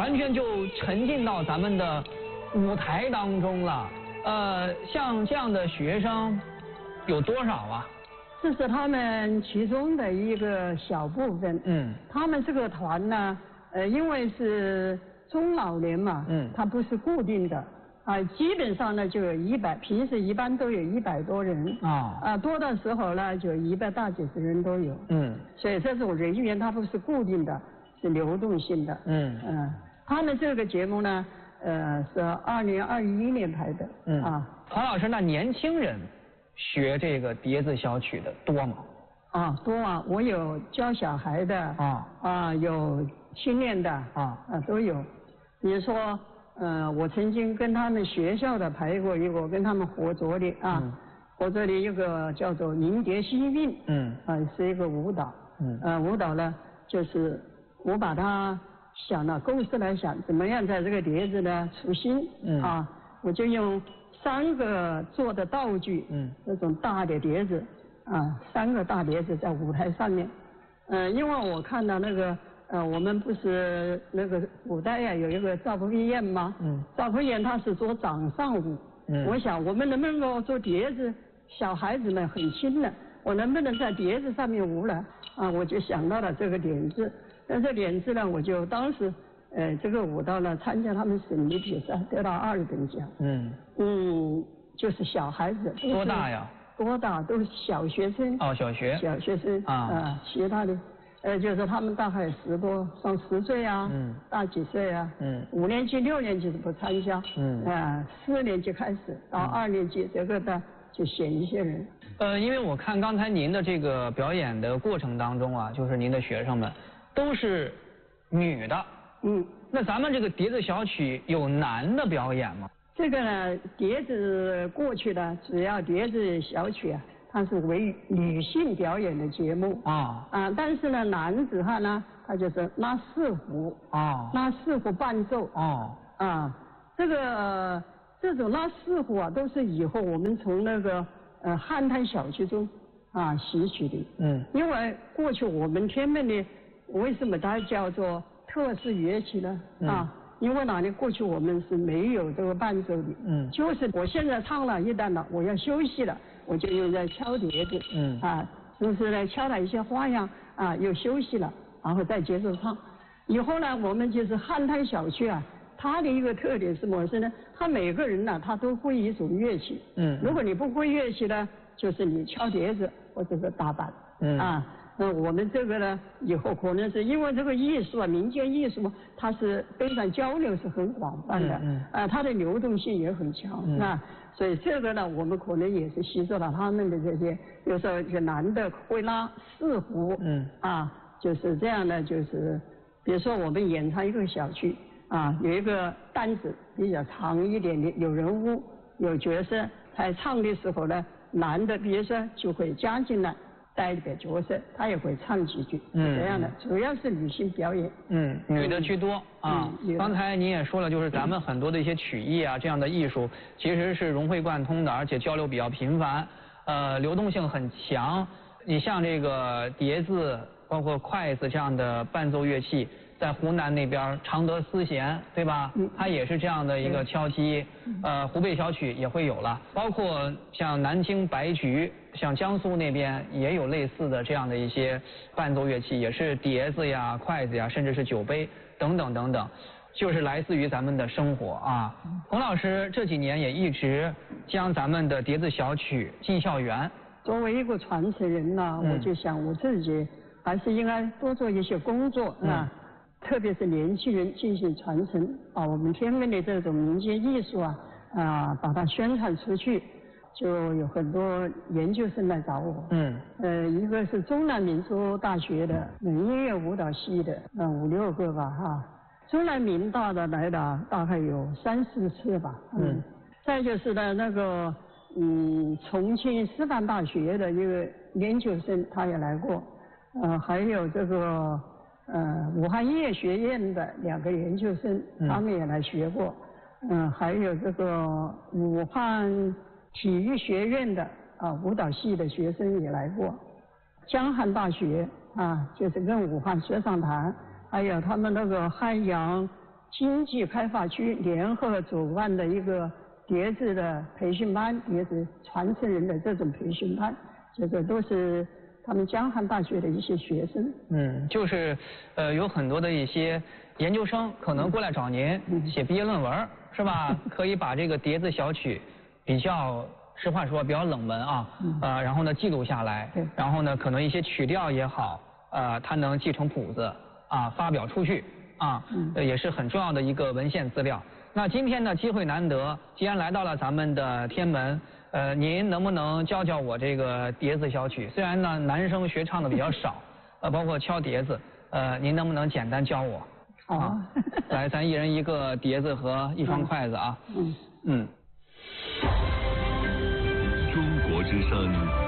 完全就沉浸到咱们的舞台当中了。像这样的学生有多少啊？ 这是他们其中的一个小部分。他们这个团呢，因为是中老年嘛，它不是固定的。基本上呢就有100，平时一般都有100多人多的时候呢就100大几十人都有。所以这种人员它不是固定的，是流动性的。他们这个节目呢，是2021年拍的。 黄老师，那年轻人学这个碟子小曲的多吗？ 多啊，我有教小孩的有青年的都有。比如说。我曾经跟他们学校的排过一个，跟他们合作的合作的一个叫做凝蝶戏韵，是一个舞蹈，舞蹈呢就是我把它想了构思来想，怎么样在这个碟子呢出新，我就用3个做的道具，那种大的碟子，3个大碟子在舞台上面，因为我看到那个。我们不是那个古代呀，有一个赵匡胤吗？赵匡胤他是做掌上舞。我想我们能不能够做碟子？小孩子们很轻的，我能不能在碟子上面舞呢？我就想到了这个点子。那这点子呢，我就当时这个舞蹈呢参加他们省里比赛，得到2等奖。就是小孩子。 多大呀？ 多大？都是小学生。 小学。 小学生其他的。就是他们大概10多，上10岁啊，大几岁啊，5年级、6年级是不参加，4年级开始到2年级这个的就选一些人。 因为我看刚才您的这个表演的过程当中啊，就是您的学生们都是女的，那咱们这个碟子小曲有男的表演吗？ 这个呢，碟子过去的主要碟子小曲啊。它是为女性表演的节目但是呢，男子汉呢，他就是拉4胡拉4胡伴奏这种拉4胡啊，都是以后我们从那个汉thanh小曲中吸取的。因为过去我们天门的为什么它叫做特殊乐器呢？因为哪里过去我们是没有这个伴奏的，就是我现在唱了一段了，我要休息了，我就又在敲碟子，是不是呢？敲了一些花样又休息了，然后再接着唱。以后呢，我们就是汉thanh小曲它的一个特点是什么呢？他每个人呢，他都会一种乐器，如果你不会乐器呢，就是你敲碟子或者是打板，那我们这个呢，以后可能是因为这个艺术民间艺术它是非常交流是很广泛的，它的流动性也很强所以这个呢，我们可能也是吸收了他们的这些，比如说这男的会拉4胡，就是这样的，就是比如说我们演唱一个小曲有一个单子比较长一点的，有人物有角色，在唱的时候呢，男的比如说就会加进来。带一点角色，他也会唱几句，这样的，主要是女性表演， 女的居多刚才您也说了，就是咱们很多的一些曲艺这样的艺术，其实是融会贯通的，而且交流比较频繁，流动性很强。你像这个碟子，包括筷子这样的伴奏乐器，在湖南那边常德丝弦，对吧？它也是这样的一个敲击，湖北小曲也会有了，包括像南京白菊。像江苏那边也有类似的这样的一些伴奏乐器，也是碟子呀、筷子呀，甚至是酒杯等等等等，就是来自于咱们的生活洪老师这几年也一直将咱们的碟子小曲进校园。 作为一个传承人呢，我就想我自己还是应该多做一些工作特别是年轻人进行传承我们天门的这种民间艺术把它宣传出去。就有很多研究生来找我，一个是中南民族大学的音乐舞蹈系的，5、6个吧中南民大的来的大概有3、4次吧，再就是呢那个重庆师范大学的一个研究生他也来过，还有这个武汉音乐学院的2个研究生，他们也来学过，还有这个武汉体育学院的舞蹈系的学生也来过，江汉大学就是跟武汉说唱团，还有他们那个汉阳经济开发区联合主办的一个笛子的培训班，笛子传承人的这种培训班，这个都是他们江汉大学的一些学生。 就是有很多的一些研究生可能过来找您写毕业论文，是吧？可以把这个笛子小曲比较实话说比较冷门啊，然后呢记录下来，然后呢可能一些曲调也好，它能继承谱子啊，发表出去啊，也是很重要的一个文献资料。那今天呢机会难得，既然来到了咱们的天门，您能不能教教我这个笛子小曲？虽然呢男生学唱的比较少，包括敲笛子，您能不能简单教我？ 好， 来，咱一人一个笛子和一双筷子啊。 中国之声